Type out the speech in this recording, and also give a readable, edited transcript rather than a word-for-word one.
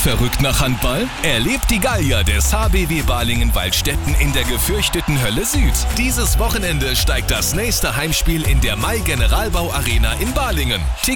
verrückt nach Handball? Erlebt die Gallier des HBW Balingen-Waldstätten in der gefürchteten Hölle Süd. Dieses Wochenende steigt das nächste Heimspiel in der Mai Generalbau Arena in Balingen.